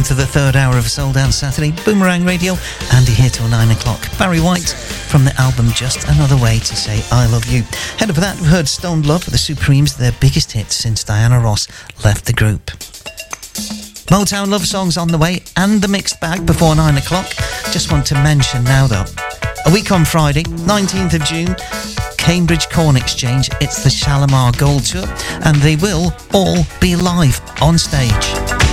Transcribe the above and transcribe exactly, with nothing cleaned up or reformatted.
to the third hour of Soul Dance Saturday. Boomerang Radio, Andy here till nine o'clock. Barry White from the album Just Another Way to Say I Love You. Ahead of that, we heard Stoned Love, the Supremes, their biggest hit since Diana Ross left the group. Motown love songs on the way and the mixed bag before nine o'clock. Just want to mention now though, a week on Friday, nineteenth of June, Cambridge Corn Exchange, it's the Shalimar Gold Tour, and they will all be live on stage.